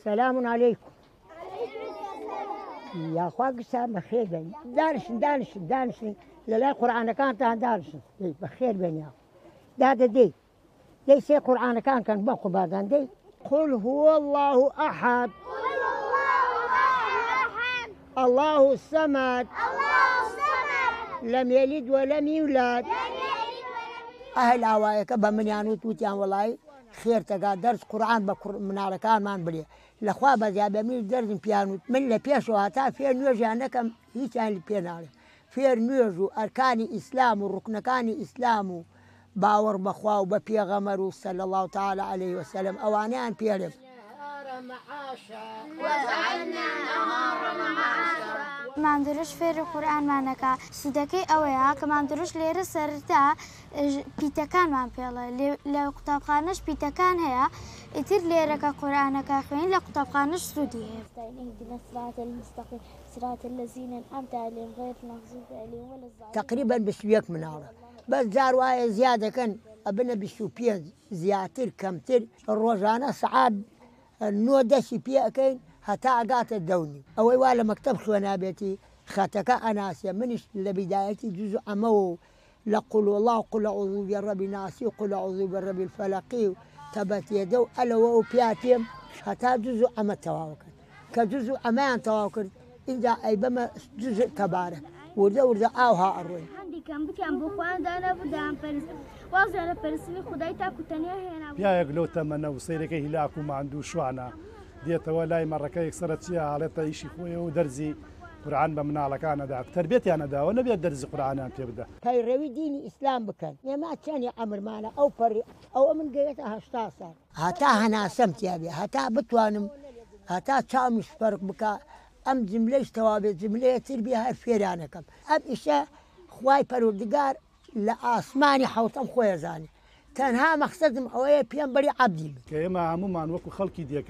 سلام عليكم. يا أخوة قسم بخير بين دانشن لا قرآن كان دانشن بخير بين يا دي سي قرآن كان بقوا بعدين دي قل هو الله أحد الله الصمد لم يلد ولم يولد أهل عوايك بمن يانوت وتيان والله خير تقا درس قرآن من على كان ما نبلي الأخوة بزيا بميل درس بيانوت من لبيشو هتا في نيوجي أنكم هيك عن البيانال في نيوجو أركان إسلام والركن كان إسلام باور بخوا وببيغمر صلى الله تعالى عليه وسلم أوانيان بيرم وجعلنا نهار معاشا ما ندروش في القرآن معناك سودكي أويا كما ندروش ليرة سرتا بيتكان مع بيلا لو كتابخانش بيتكان هي اتر ليرة كقرآن كاخوين لكتابخانش سودي اهدنا الصراط المستقيم صراط الذين أنعمت عليهم غير المغضوب عليهم ولا الضالين تقريبا بسويك من عرب بس زار واي زيادة كان أبنا بسوبيا زياتر كمتر الروجانة سعاد النودة سبيا كين هتا قات الدوني أو ولا مكتب خوانا بيتي خاتك أناسيا منش لبدايتي جزء أمو لقل والله قل أعوذ برب الناس قل أعوذ برب الفلق تبت يدو ألا وهو بياتيم هتا جزء أما التواوكل كجزء أمان تواوكل إذا أي بما جزء كبارة ورده آوها أروي عندي كم بكم بخوان دانا بدان فرس وازانا فرسمي خداي تاكو تانية هنا يا يقلو تمنا وصيرك هلاكو ما عنده شوعنا ديت ولاي مرة كي كسرت شيء على تعيش خويا ودرزي قرآن بمنا على كان دا تربيتي أنا دا وأنا بيد درز قرآن أنت يبدأ كي روي ديني إسلام بكن يا ما تشاني أمر معنا أو فري أو من جيتها هشتاصر هتا هنا سمت يا بي هتا بتوانم هتا شامش فرق بكا أم جمليش توابي جملة تربيها فيرانكم أم إشاء خواي پروردگار لآسماني حوتم خويا زاني تنها مقصدم أوي بيان بري عبدي كيما عموما وكو خلقي ديك